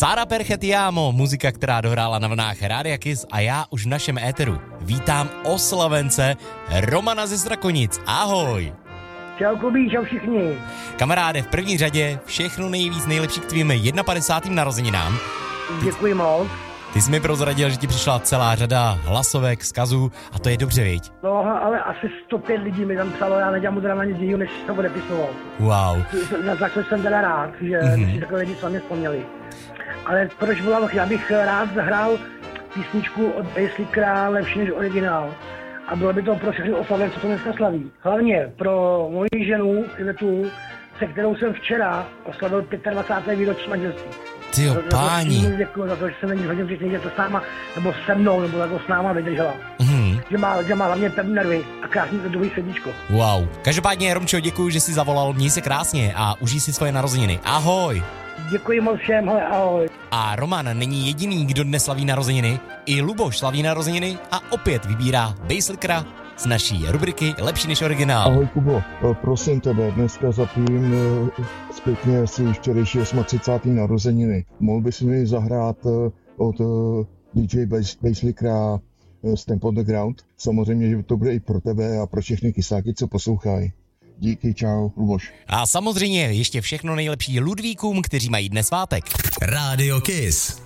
Sara Perchetiamo, muzika, která dohrála na vlnách Rádia Kiss a já už v našem éteru vítám oslavence Romana ze Strakonic. Ahoj! Čau Kubí, čau všichni. Kamaráde, v první řadě všechno nejvíc nejlepší k tvým 51. narozeninám. Děkuji moc. Ty jsi mi prozradil, že ti přišla celá řada hlasovek, vzkazů a to je dobře, viď? No, ale asi 105 lidí mi tam psalo, já nedělám mu nic jiného, než to odepisoval. Wow. Za to jsem teda rád, že si takové lidi sami vzpomněli. Ale proč volám, já bych rád zahrál písničku od Baselickera Lepší než originál. A bylo by to pro všechny oslavence, co to dneska slaví. Hlavně pro moji ženu, Ivetu, se kterou jsem včera oslavil 25. výročí manželství. Tyjo, páni. Děkuji za to, že se není hodně vždycky, že to s náma, nebo se mnou, nebo jako s náma vydržela. Že má hlavně pevné nervy a krásný druhý sedíčko. Wow. Každopádně, Romčo, děkuji, že jsi zavolal, měj se krásně a užij si svoje narozeniny. Ahoj. Děkuji moc všem, hele, ahoj. A Roman není jediný, kdo dnes slaví narozeniny. I Luboš slaví narozeniny a opět vybírá Baselickera z naší rubriky Lepší než originál. Ahoj Kubo, prosím tebe, dneska zapím zpětně si včerejší 38. narozeniny. Mohl bys mi zahrát od DJ Baselickera Stamp on the Ground? Samozřejmě, že to bude i pro tebe a pro všechny kysáky, co poslouchají. Díky, čau, Luboš. A samozřejmě ještě všechno nejlepší Ludvíkům, kteří mají dnes svátek. Rádio Kiss.